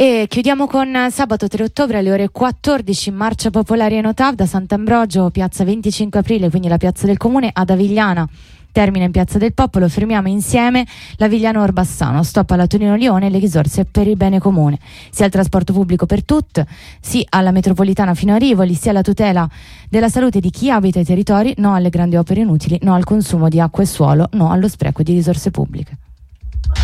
E chiudiamo con sabato 3 ottobre alle ore 14, marcia popolare e Notav da Sant'Ambrogio, piazza 25 aprile, quindi la piazza del comune, ad Avigliana. Termina in Piazza del Popolo, fermiamo insieme l'Avigliano Orbassano, stop alla Torino Lione, le risorse per il bene comune, sia al trasporto pubblico per tutti, sì alla metropolitana fino a Rivoli, sia alla tutela della salute di chi abita i territori, no alle grandi opere inutili, no al consumo di acqua e suolo, no allo spreco di risorse pubbliche.